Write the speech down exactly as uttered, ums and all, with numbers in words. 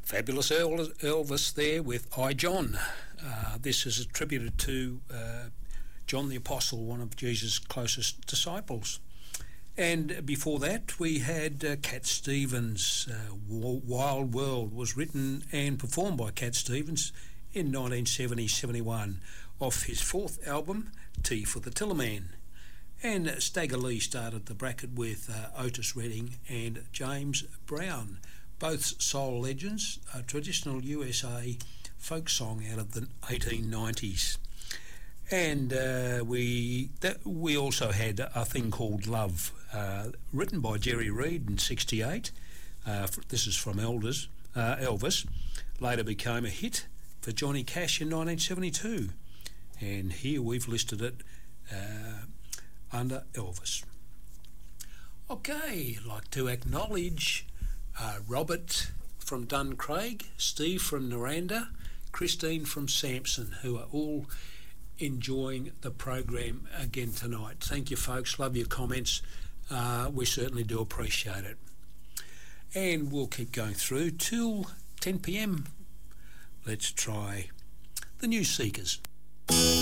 Fabulous Elvis there with I, John. Uh, this is attributed to uh, John the Apostle, one of Jesus' closest disciples. And before that, we had uh, Cat Stevens. Uh, Wild World was written and performed by Cat Stevens in nineteen seventy seventy-one off his fourth album, Tea for the Tillerman. And Stagger Lee started the bracket with uh, Otis Redding and James Brown, both soul legends, a traditional U S A folk song out of the eighteen nineties. And uh, we that, we also had a thing called Love, uh, written by Jerry Reed in sixty-eight. Uh, this is from Elders, uh, Elvis. Later became a hit for Johnny Cash in nineteen seventy-two. And here we've listed it uh, under Elvis. Okay, I'd like to acknowledge uh, Robert from Duncraig, Steve from Naranda, Christine from Sampson, who are all enjoying the program again tonight. Thank you, folks. Love your comments. Uh, we certainly do appreciate it. And we'll keep going through till ten p m. Let's try the New Seekers.